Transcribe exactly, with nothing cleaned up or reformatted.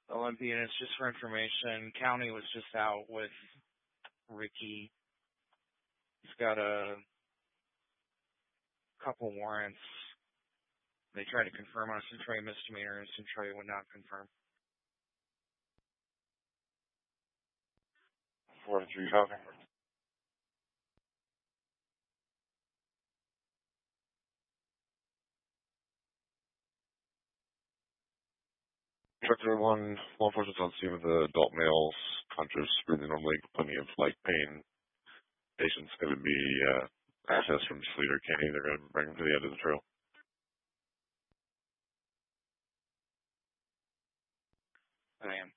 Olympian, it's just for information. County was just out with Ricky. He's got a couple warrants. They tried to confirm on a Centralia misdemeanor, and Centralia would not confirm. forty-three copy. Director one, law enforcement's on scene with the adult males, conscious, breathing normally, plenty of light pain. Patient's going to be uh, accessed from Sleater County. They're going to bring him to the end of the trail. I am.